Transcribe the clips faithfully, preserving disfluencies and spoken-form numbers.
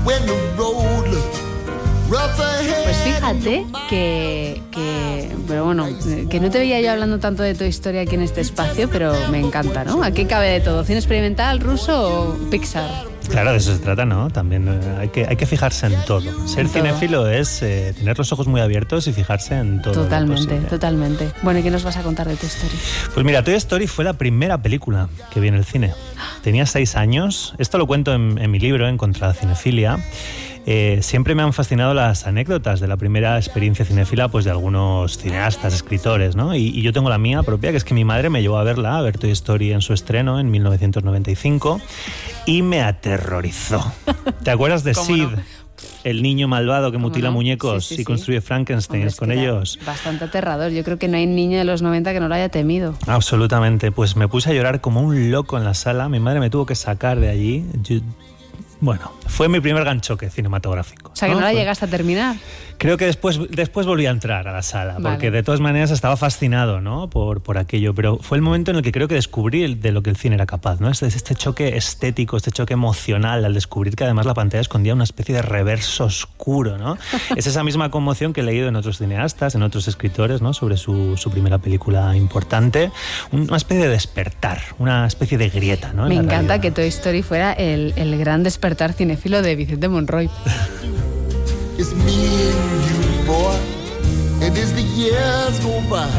Pues fíjate que, que, pero bueno, que no te veía yo hablando tanto de Toy Story aquí en este espacio, pero me encanta, ¿no? Aquí cabe de todo, cine experimental, ruso o Pixar. Claro, de eso se trata, ¿no? También eh, hay, que, hay que fijarse en todo. Ser En todo. cinéfilo es eh, tener los ojos muy abiertos y fijarse en todo. Totalmente, totalmente. Bueno, ¿y qué nos vas a contar de Toy Story? Pues mira, Toy Story fue la primera película que vi en el cine. Tenía seis años. Esto lo cuento en, en mi libro, En contra la cinefilia. Eh, siempre me han fascinado las anécdotas de la primera experiencia cinéfila, pues de algunos cineastas, escritores, ¿no? Y, y yo tengo la mía propia, que es que mi madre me llevó a verla, a ver Toy Story en su estreno en mil novecientos noventa y cinco, y me aterrorizó. ¿Te acuerdas de Sid? No? El niño malvado que mutila no? muñecos sí, sí, y construye sí. Frankensteins con ellos. Bastante aterrador. Yo creo que no hay niño de los noventa que no lo haya temido. Absolutamente. Pues me puse a llorar como un loco en la sala. Mi madre me tuvo que sacar de allí. Yo, bueno, fue mi primer ganchoque cinematográfico. O sea, que no, ¿no? la fue... llegaste a terminar. Creo que después, después volví a entrar a la sala, vale. porque de todas maneras estaba fascinado, ¿no? por, por aquello, pero fue el momento en el que creo que descubrí el, de lo que el cine era capaz, ¿no? Este, este choque estético, este choque emocional, al descubrir que además la pantalla escondía una especie de reverso oscuro, ¿no? Es esa misma conmoción que he leído en otros cineastas, en otros escritores, ¿no? Sobre su, su primera película importante, una especie de despertar, una especie de grieta, ¿no? Me encanta realidad. que Toy Story fuera el, el gran despertar cinéfilo de Vicente Monroy. It's me and you, boy, and as the years go by.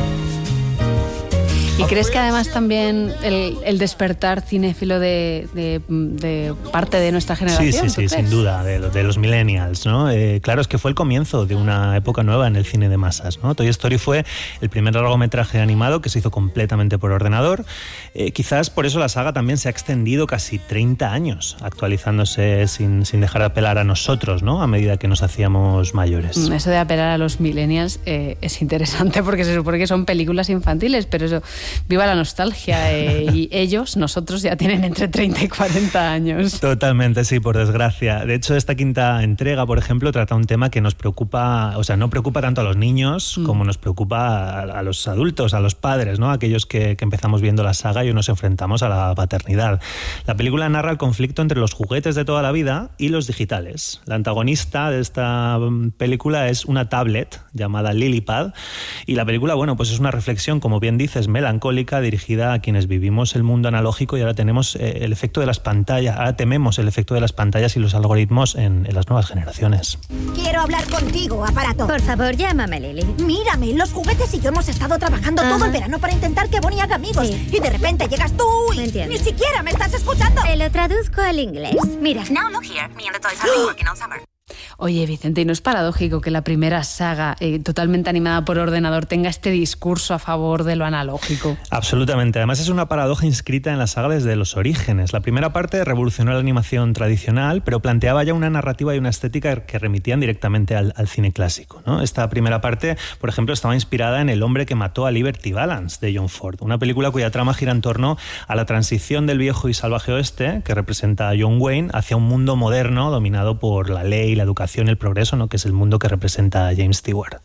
¿Y crees que además también el, el despertar cinéfilo de, de, de parte de nuestra generación? Sí, sí, sí, sin duda, de, de los millennials, ¿no? Eh, claro, es que fue el comienzo de una época nueva en el cine de masas, ¿no? Toy Story fue el primer largometraje animado que se hizo completamente por ordenador. Eh, quizás por eso la saga también se ha extendido casi treinta años, actualizándose sin, sin dejar de apelar a nosotros, ¿no? A medida que nos hacíamos mayores. Eso de apelar a los millennials eh, es interesante porque se supone que son películas infantiles, pero eso... Viva la nostalgia eh, y ellos, nosotros ya tienen entre treinta y cuarenta años. Totalmente, sí, por desgracia. De hecho, esta quinta entrega, por ejemplo, trata un tema que nos preocupa, o sea, no preocupa tanto a los niños mm. como nos preocupa a, a los adultos, a los padres, ¿no? Aquellos que, que empezamos viendo la saga y nos enfrentamos a la paternidad. La película narra el conflicto entre los juguetes de toda la vida y los digitales. La antagonista de esta película es una tablet llamada Lilypad y la película, bueno, pues es una reflexión, como bien dices, melancólica, dirigida a quienes vivimos el mundo analógico y ahora tenemos eh, el efecto de las pantallas, ahora tememos el efecto de las pantallas y los algoritmos en, en las nuevas generaciones. Quiero hablar contigo, aparato. Por favor, llámame, Lily. Mírame, los juguetes y yo hemos estado trabajando Ajá. todo el verano para intentar que Bonnie haga amigos. Sí. Y de repente llegas tú y Entiendo. ni siquiera me estás escuchando. Te lo traduzco al inglés. Mira. Now look here, me and the toys have been working all summer. Oye, Vicente, ¿y no es paradójico que la primera saga eh, totalmente animada por ordenador tenga este discurso a favor de lo analógico? Absolutamente. Además es una paradoja inscrita en la saga desde los orígenes. La primera parte revolucionó la animación tradicional, pero planteaba ya una narrativa y una estética que remitían directamente al, al cine clásico, ¿no? Esta primera parte, por ejemplo, estaba inspirada en El hombre que mató a Liberty Balance, de John Ford, una película cuya trama gira en torno a la transición del viejo y salvaje oeste, que representa a John Wayne, hacia un mundo moderno dominado por la ley, la educación, el progreso, ¿no? Que es el mundo que representa a James Stewart.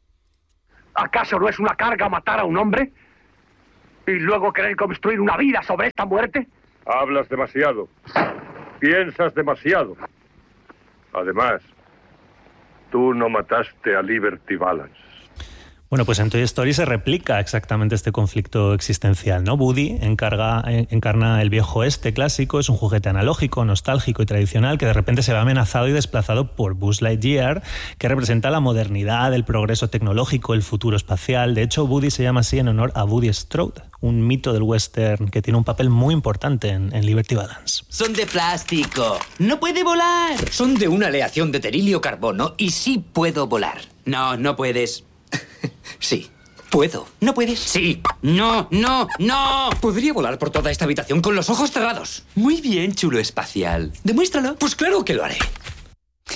¿Acaso no es una carga matar a un hombre? ¿Y luego querer construir una vida sobre esta muerte? Hablas demasiado. Piensas demasiado. Además, tú no mataste a Liberty Balance. Bueno, pues en Toy Story se replica exactamente este conflicto existencial, ¿no? Woody encarga, encarna el viejo oeste clásico, es un juguete analógico, nostálgico y tradicional que de repente se ve amenazado y desplazado por Buzz Lightyear, que representa la modernidad, el progreso tecnológico, el futuro espacial. De hecho, Woody se llama así en honor a Woody Strode, un mito del western que tiene un papel muy importante en, en Liberty Balance. Son de plástico. ¡No puede volar! Son de una aleación de terilio carbono Y sí puedo volar. No, no puedes. Sí. ¿Puedo? ¿No puedes? Sí. No, no, no. Podría volar por toda esta habitación con los ojos cerrados. Muy bien, chulo espacial. Demuéstralo. Pues claro que lo haré.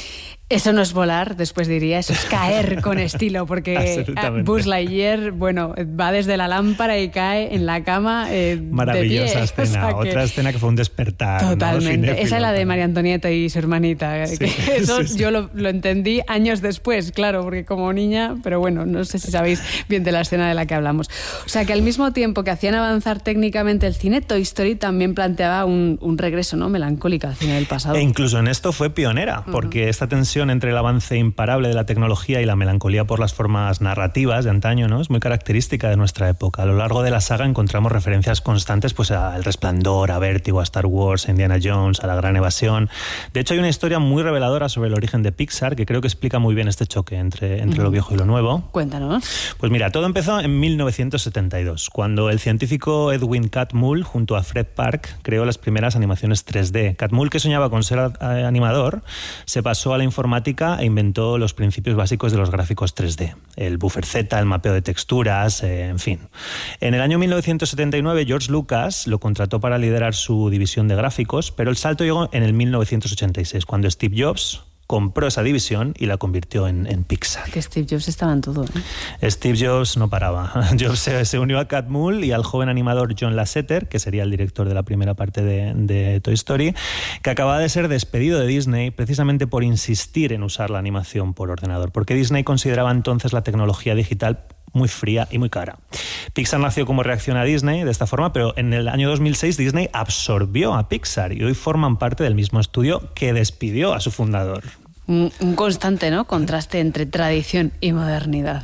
Eso no es volar, después diría, eso es caer con estilo, porque Buzz Lightyear, bueno, va desde la lámpara y cae en la cama eh, Maravillosa de pie. escena, O sea que... otra escena que fue un despertar. Totalmente, ¿no? Esa es la de María Antonieta y su hermanita. Sí, que eso sí, sí. yo lo, lo entendí años después, claro, porque como niña, pero bueno, no sé si sabéis bien de la escena de la que hablamos. O sea que al mismo tiempo que hacían avanzar técnicamente el cine, Toy Story también planteaba un, un regreso, ¿no?, melancólico al cine del pasado. E incluso en esto fue pionera, porque uh-huh. esta tensión entre el avance imparable de la tecnología y la melancolía por las formas narrativas de antaño, ¿no?, es muy característica de nuestra época. A lo largo de la saga encontramos referencias constantes pues, a El Resplandor, a Vértigo, a Star Wars, a Indiana Jones, a La Gran Evasión. De hecho, hay una historia muy reveladora sobre el origen de Pixar que creo que explica muy bien este choque entre, entre uh-huh. lo viejo y lo nuevo. Cuéntanos. Pues mira, todo empezó en mil novecientos setenta y dos, cuando el científico Edwin Catmull, junto a Fred Park, creó las primeras animaciones tres D. Catmull, que soñaba con ser animador, se pasó a la informática e inventó los principios básicos de los gráficos tres D. El buffer Z, el mapeo de texturas, eh, en fin. En el año mil novecientos setenta y nueve, George Lucas lo contrató para liderar su división de gráficos, pero el salto llegó en el mil novecientos ochenta y seis, cuando Steve Jobs compró esa división y la convirtió en, en Pixar. Que Steve Jobs estaba en todo, ¿eh? Steve Jobs no paraba. Jobs se, se unió a Catmull y al joven animador John Lasseter, que sería el director de la primera parte de, de Toy Story, que acababa de ser despedido de Disney precisamente por insistir en usar la animación por ordenador, porque Disney consideraba entonces la tecnología digital muy fría y muy cara. Pixar nació como reacción a Disney de esta forma, pero en el año dos mil seis Disney absorbió a Pixar y hoy forman parte del mismo estudio que despidió a su fundador. Un, un constante, ¿no?, contraste entre tradición y modernidad.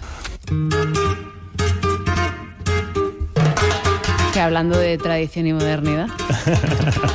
Que hablando de tradición y modernidad...